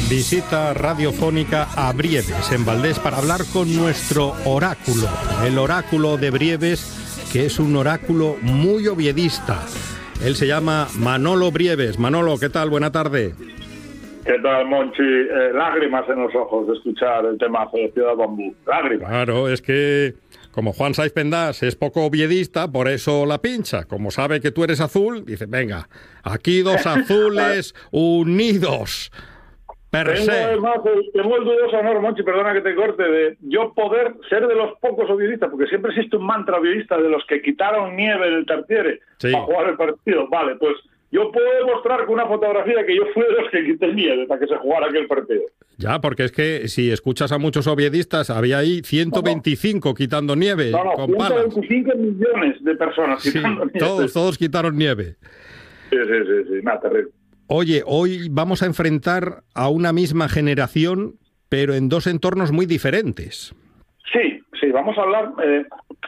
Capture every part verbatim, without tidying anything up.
Visita radiofónica a Brieves, en Valdés, para hablar con nuestro oráculo, el oráculo de Brieves, que es un oráculo muy oviedista. Él se llama Manolo Brieves. Manolo, ¿qué tal? Buena tarde. ¿Qué tal, Monchi? Eh, lágrimas en los ojos de escuchar el temazo de Ciudad Bambú. Lágrimas. Claro, es que como Juan Saiz Pendas es poco oviedista, por eso la pincha. Como sabe que tú eres azul, dice, venga, aquí dos azules unidos. Per Tengo, se. además, tengo el dudoso honor, Monchi, perdona que te corte, de yo poder ser de los pocos oviedistas, porque siempre existe un mantra oviedista de los que quitaron nieve del Tartiere Sí. para jugar el partido. Vale, pues yo puedo demostrar con una fotografía que yo fui de los que quité nieve para que se jugara aquel partido. Ya, porque es que si escuchas a muchos oviedistas, había ahí ciento veinticinco quitando nieve No, no, con palas. ciento veinticinco millones de personas Sí, quitando nieve. todos, todos quitaron nieve. Sí, sí, sí, sí, nada, terrible. Oye, hoy vamos a enfrentar a una misma generación, pero en dos entornos muy diferentes. Sí, sí, vamos a hablar, eh,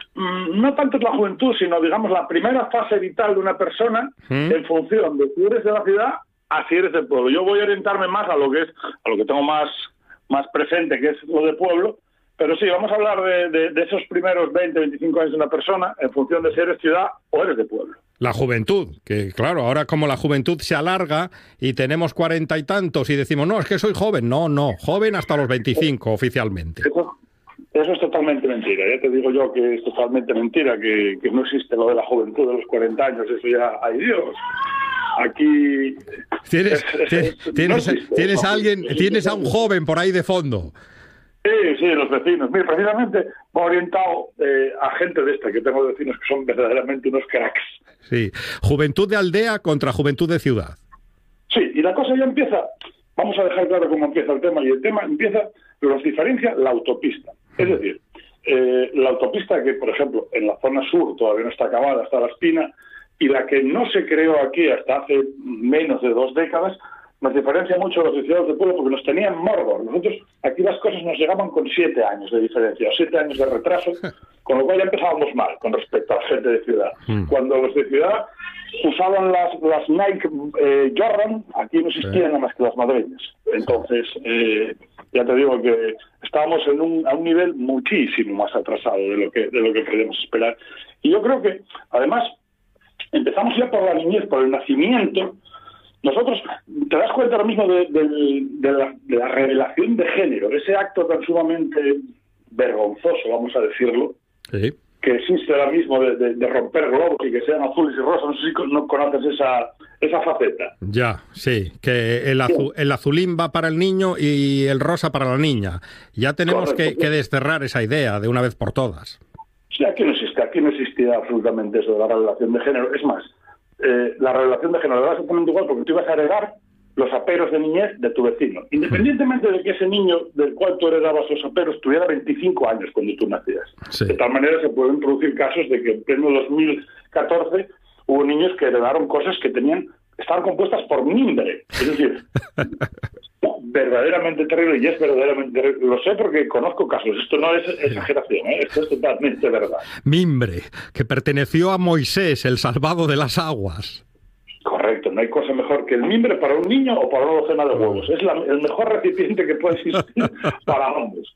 no tanto de la juventud, sino, digamos, la primera fase vital de una persona ¿Mm? en función de si eres de la ciudad a si eres del pueblo. Yo voy a orientarme más a lo que es, a lo que tengo más, más presente, que es lo de pueblo, pero sí, vamos a hablar de, de, de esos primeros veinte, veinticinco años de una persona en función de si eres ciudad o eres de pueblo. La juventud, que claro, ahora como la juventud se alarga y tenemos cuarenta y tantos y decimos, no, es que soy joven. No, no, joven hasta los veinticinco oficialmente. Eso, eso es totalmente mentira. Ya te digo yo que es totalmente mentira, que, que no existe lo de la juventud de los cuarenta años. Eso ya, ay Dios. Aquí ¿Tienes, es, es, tienes, no tienes, existe, tienes no. a alguien, tienes a un joven por ahí de fondo? Sí, sí, los vecinos. Mira, precisamente va orientado eh, a gente de esta, que tengo vecinos que son verdaderamente unos cracks. Sí, juventud de aldea contra juventud de ciudad. Sí, y la cosa ya empieza, vamos a dejar claro cómo empieza el tema, y el tema empieza, los diferencia la autopista. Es decir, eh, la autopista que, por ejemplo, en la zona sur todavía no está acabada, está La Espina, y la que no se creó aquí hasta hace menos de dos décadas, nos diferencia mucho los ciudadanos del pueblo porque nos tenían Mordor. Nosotros, aquí las cosas nos llegaban con siete años de diferencia, o siete años de retraso, con lo cual ya empezábamos mal con respecto a la gente de ciudad. Mm. Cuando los de ciudad usaban las, las Nike eh, Jordan, aquí no existían sí. nada más que las madrileñas. Entonces, eh, ya te digo que estábamos en un, a un nivel muchísimo más atrasado de lo que de lo que podemos esperar. Y yo creo que, además, empezamos ya por la niñez, por el nacimiento. Nosotros, te das cuenta ahora mismo de, de, de, la, de la revelación de género, ese acto tan sumamente vergonzoso, vamos a decirlo, sí. que existe ahora mismo de, de, de romper globos y que sean azules y rosas. No sé si no conoces esa, esa faceta. Ya, sí, que el, azu, el azulín va para el niño y el rosa para la niña. Ya tenemos que, que desterrar esa idea de una vez por todas. Sí, aquí no existe, aquí no existía absolutamente eso de la revelación de género. Es más, Eh, la revelación de género era exactamente igual porque tú ibas a heredar los aperos de niñez de tu vecino, independientemente de que ese niño del cual tú heredabas los aperos tuviera veinticinco años cuando tú nacías. Sí. De tal manera se pueden producir casos de que en pleno dos mil catorce hubo niños que heredaron cosas que tenían estaban compuestas por mimbre, es decir, verdaderamente terrible, y es verdaderamente terrible. Lo sé porque conozco casos, esto no es exageración, ¿eh? Esto es totalmente verdad. Mimbre, que perteneció a Moisés, el salvado de las aguas. Correcto, no hay cosa mejor que el mimbre para un niño o para una docena de huevos. Es la, el mejor recipiente que puede existir para ambos.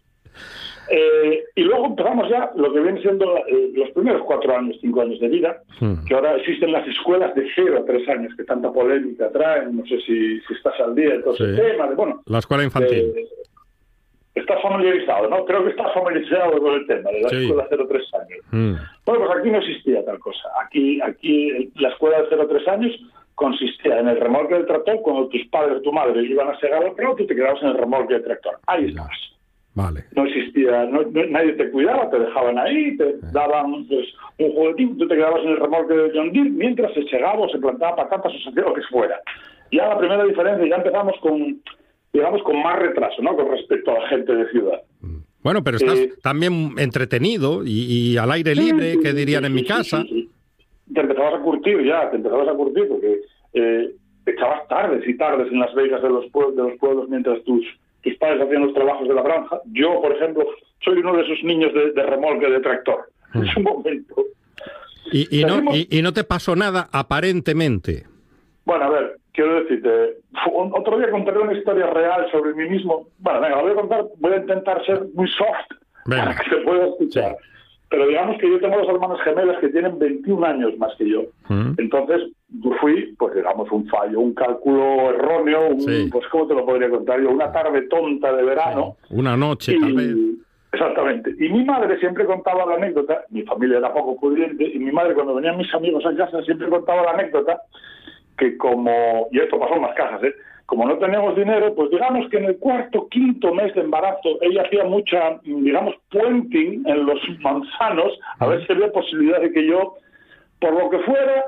Eh, y luego empezamos ya lo que viene siendo eh, los primeros cuatro años, cinco años de vida, hmm. que ahora existen las escuelas de cero a tres años que tanta polémica traen. No sé si, si estás al día de todo sí. ese tema. De, bueno, la escuela infantil. Eh, estás familiarizado, ¿no? Creo que estás familiarizado con el tema de la sí. escuela cero a tres años. Hmm. Bueno, pues aquí no existía tal cosa. Aquí, aquí la escuela de cero a tres años consistía en el remolque del tractor. Cuando tus padres o tu madre iban a segar el prado, tú te quedabas en el remolque del tractor. Ahí estabas. Vale. No existía, no, no, nadie te cuidaba, te dejaban ahí, te daban pues, un juguetín, tú te quedabas en el remolque de John Deere mientras se segaba o se plantaba patatas o se hacía lo que fuera. Ya la primera diferencia, ya empezamos con, digamos, con más retraso, ¿no? Con respecto a la gente de ciudad. Bueno, pero estás eh, también entretenido y, y al aire libre, sí, que dirían sí, en sí, mi casa. Sí, sí, sí. Te empezabas a curtir ya, te empezabas a curtir porque eh, echabas tardes y tardes en las vegas de los pueblos, de los pueblos mientras tus tus padres hacían los trabajos de la granja. Yo, por ejemplo, soy uno de esos niños de, de remolque de tractor. En su momento. Y, y, no, y, y no te pasó nada, aparentemente. Bueno, a ver, quiero decirte, otro día contaré una historia real sobre mí mismo. Bueno, venga, la voy a contar, voy a intentar ser muy soft venga. Para que se pueda escuchar. Sí. Pero digamos que yo tengo dos hermanas gemelas que tienen veintiún años más que yo. Mm. Entonces, yo fui, pues digamos, un fallo, un cálculo erróneo, un, sí. pues ¿cómo te lo podría contar yo? Una tarde tonta de verano. Sí. Una noche, y, tal vez. Exactamente. Y mi madre siempre contaba la anécdota, mi familia era poco pudiente, y mi madre cuando venían mis amigos a casa siempre contaba la anécdota que como, y esto pasó en más casas, ¿eh? Como no teníamos dinero, pues digamos que en el cuarto, quinto mes de embarazo, ella hacía mucha, digamos, puenting en los manzanos, a ver si había posibilidad de que yo, por lo que fuera,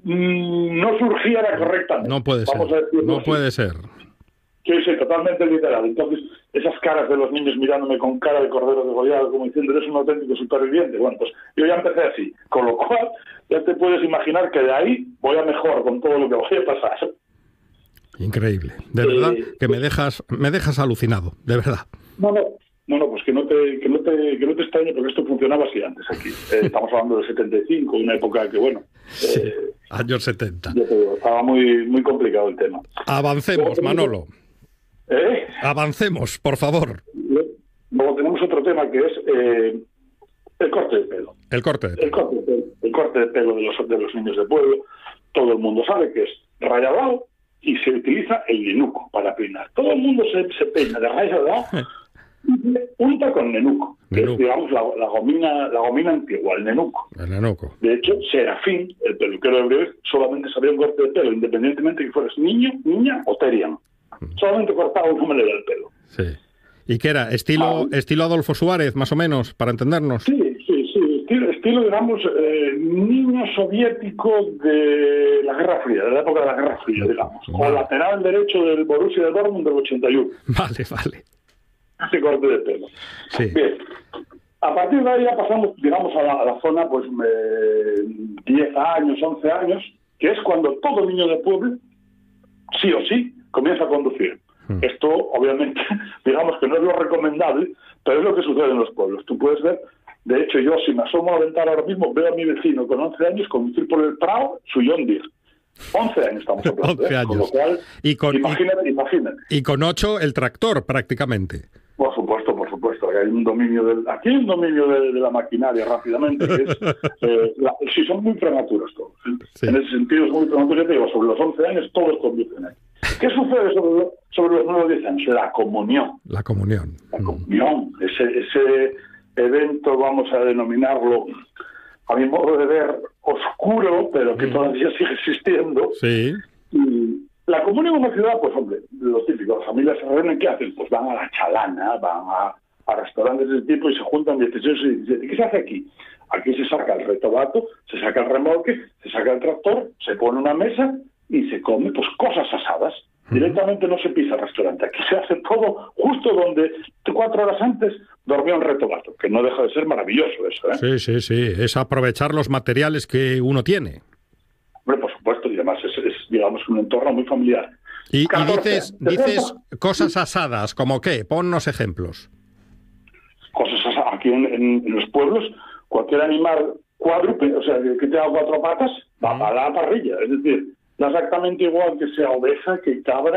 mmm, no surgiera correctamente. No puede Vamos ser, no así. puede ser. Sí, sí, totalmente literal. Entonces, esas caras de los niños mirándome con cara de cordero degollado, como diciendo, eres un auténtico superviviente. Bueno, pues yo ya empecé así. Con lo cual, ya te puedes imaginar que de ahí voy a mejor con todo lo que voy a pasar. Increíble. De eh, verdad que me dejas me dejas alucinado, de verdad. No, no, no, no pues que no te que no te, que no te extrañe, porque esto funcionaba así antes aquí. Eh, estamos hablando del setenta y cinco, una época que, bueno... Sí, eh, años setenta. Yo te digo, estaba muy, muy complicado el tema. Avancemos, Manolo. ¿Eh? Avancemos, por favor. Luego tenemos otro tema que es eh, el corte de pelo. El corte de pelo. El corte de pelo, el corte de pelo de, los, de los niños de pueblo. Todo el mundo sabe que es rayado y se utiliza el nenuco para peinar. Todo el mundo se, se peina de rayado y se unta con nenuco, que nenuco. es, digamos, la, la, gomina, la gomina antigua, el nenuco. El nenuco. De hecho, Serafín, el peluquero de Breves, solamente sabía un corte de pelo, independientemente de que fueras niño, niña o terian. Solamente cortaba una manera el pelo. Sí. ¿Y qué era? ¿Estilo ah, estilo Adolfo Suárez, más o menos, para entendernos? Sí, sí, sí. Estilo, estilo digamos, eh, niño soviético de la Guerra Fría, de la época de la Guerra Fría, digamos. Vale. O lateral derecho del Borussia Dortmund del ochenta y uno. Vale, vale. Ese corte de pelo. Sí. Bien. A partir de ahí ya pasamos, digamos, a la, a la zona, pues, eh, diez años, once años, que es cuando todo niño de pueblo, sí o sí, comienza a conducir. Hmm. Esto, obviamente, digamos que no es lo recomendable, pero es lo que sucede en los pueblos. Tú puedes ver, de hecho, yo si me asomo a la ventana ahora mismo, veo a mi vecino con once años conducir por el Prado su John Deere. once años estamos hablando. once años. Con lo cual, y con, imagínate, imagínate. Y con ocho el tractor, prácticamente. Por supuesto, por supuesto. Hay un dominio del, aquí hay un dominio de, de la maquinaria rápidamente. Que es, eh, la, sí, son muy prematuros todos. ¿eh? Sí. En ese sentido, son muy prematuros. Yo te digo, sobre los once años todos conducen ahí. ¿Qué sucede sobre, lo, sobre los nueve diez años? La comunión. La comunión. La comunión. Mm. Ese, ese evento, vamos a denominarlo, a mi modo de ver, oscuro, pero que mm. todavía sigue existiendo. Sí. Y la comunión en una ciudad, pues hombre, lo típico, las familias se reúnen, ¿qué hacen? Pues van a la chalana, van a, a restaurantes de ese tipo y se juntan dieciséis y diecisiete. ¿Qué se hace aquí? Aquí se saca el retobato, se saca el remolque, se saca el tractor, se pone una mesa y se come, pues, cosas asadas. Uh-huh. Directamente no se pisa el restaurante. Aquí se hace todo justo donde cuatro horas antes dormía un retobato, que no deja de ser maravilloso eso, ¿eh? Sí, sí, sí. Es aprovechar los materiales que uno tiene. Hombre, por supuesto, y además es, es digamos, un entorno muy familiar. Y, y dices, dices cosas asadas, ¿como qué? Ponnos ejemplos. Cosas asadas. Aquí en, en, en los pueblos, cualquier animal cuádrupe, o sea, que tenga cuatro patas, va uh-huh. a la parrilla. Es decir, no exactamente igual que sea oveja, que cabra,